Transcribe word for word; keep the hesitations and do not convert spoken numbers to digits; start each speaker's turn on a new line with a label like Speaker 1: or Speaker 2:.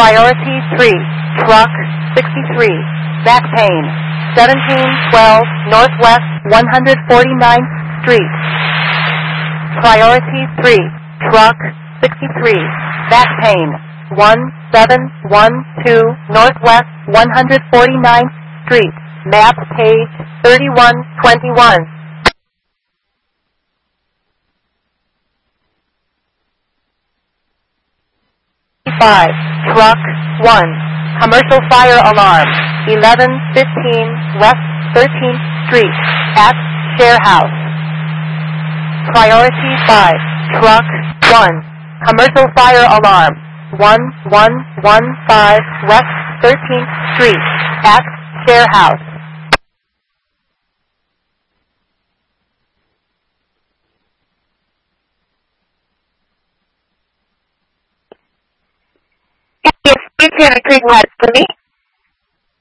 Speaker 1: Priority three, truck sixty-three, back pain, seventeen twelve Northwest one hundred forty-ninth Street. Priority three, truck sixty-three, back pain, one seven one two Northwest one hundred forty-ninth Street, map page thirty-one twenty-one. Five, truck one, commercial fire alarm, eleven fifteen West thirteenth Street, at Share House. Priority five, truck one, commercial fire alarm, one one one five West thirteenth Street, at Share House.
Speaker 2: Yes, you can request for me.